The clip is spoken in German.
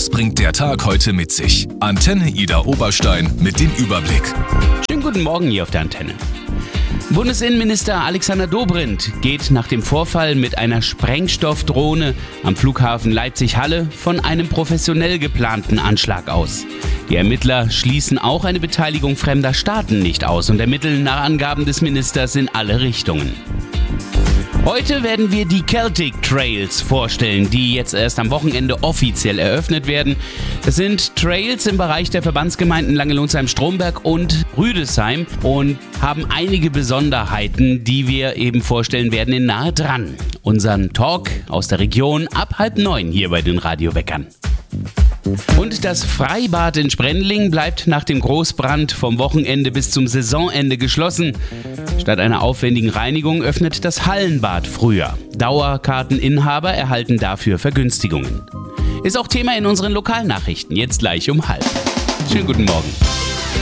Was bringt der Tag heute mit sich? Antenne Ida Oberstein mit dem Überblick. Schönen guten Morgen hier auf der Antenne. Bundesinnenminister Alexander Dobrindt geht nach dem Vorfall mit einer Sprengstoffdrohne am Flughafen Leipzig-Halle von einem professionell geplanten Anschlag aus. Die Ermittler schließen auch eine Beteiligung fremder Staaten nicht aus und ermitteln nach Angaben des Ministers in alle Richtungen. Heute werden wir die Celtic Trails vorstellen, die jetzt erst am Wochenende offiziell eröffnet werden. Es sind Trails im Bereich der Verbandsgemeinden Langelonsheim-Stromberg und Rüdesheim und haben einige Besonderheiten, die wir eben vorstellen werden in Nahe dran. Unseren Talk aus der Region ab 8:30 hier bei den Radioweckern. Und das Freibad in Sprendling bleibt nach dem Großbrand vom Wochenende bis zum Saisonende geschlossen. Statt einer aufwendigen Reinigung öffnet das Hallenbad früher. Dauerkarteninhaber erhalten dafür Vergünstigungen. Ist auch Thema in unseren Lokalnachrichten, jetzt gleich um 12:30. Schönen guten Morgen.